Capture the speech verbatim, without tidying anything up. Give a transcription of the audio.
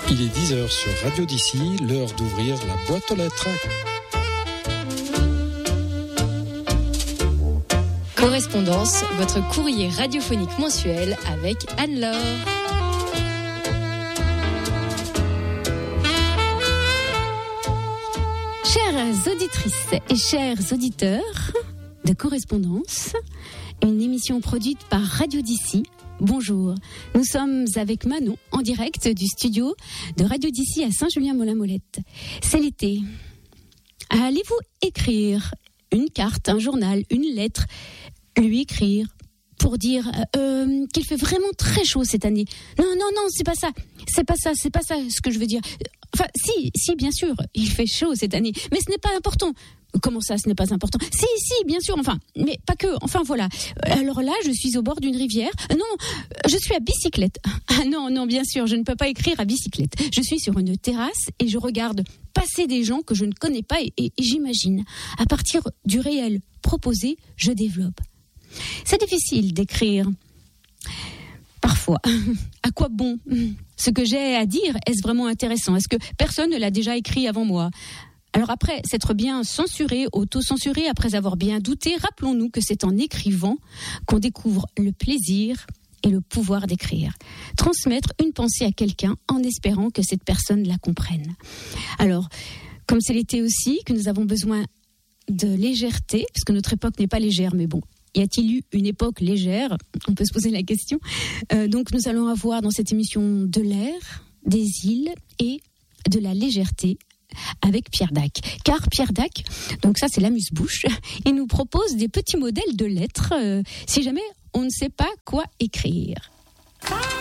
Il est dix heures sur Radio d'ici, l'heure d'ouvrir la boîte aux lettres. Correspondance, votre courrier radiophonique mensuel avec Anne-Laure. Chères auditrices et chers auditeurs de Correspondance, une émission produite par Radio d'ici. Bonjour, nous sommes avec Manon en direct du studio de Radio d'ici à Saint-Julien-Molin-Molette. C'est l'été. Allez-vous écrire une carte, un journal, une lettre, lui écrire pour dire euh, qu'il fait vraiment très chaud cette année? Non, non, non, c'est pas ça. C'est pas ça, c'est pas ça ce que je veux dire. Enfin, si, si, bien sûr, il fait chaud cette année, mais ce n'est pas important. Comment ça, ce n'est pas important? Si, si, bien sûr, enfin, mais pas que, enfin voilà. Alors là, je suis au bord d'une rivière. Non, je suis à bicyclette. Ah non, non, bien sûr, je ne peux pas écrire à bicyclette. Je suis sur une terrasse et je regarde passer des gens que je ne connais pas et, et, et j'imagine. À partir du réel proposé, je développe. C'est difficile d'écrire. Parfois. À quoi bon? Ce que j'ai à dire, est-ce vraiment intéressant? Est-ce que personne ne l'a déjà écrit avant moi? Alors après s'être bien censuré, auto-censuré, après avoir bien douté, rappelons-nous que c'est en écrivant qu'on découvre le plaisir et le pouvoir d'écrire. Transmettre une pensée à quelqu'un en espérant que cette personne la comprenne. Alors, comme c'est l'été aussi, que nous avons besoin de légèreté, puisque notre époque n'est pas légère, mais bon, y a-t-il eu une époque légère? On peut se poser la question. Euh, donc nous allons avoir dans cette émission de l'air, des îles et de la légèreté avec Pierre Dac. Car Pierre Dac, donc ça c'est l'amuse-bouche, il nous propose des petits modèles de lettres euh, si jamais on ne sait pas quoi écrire.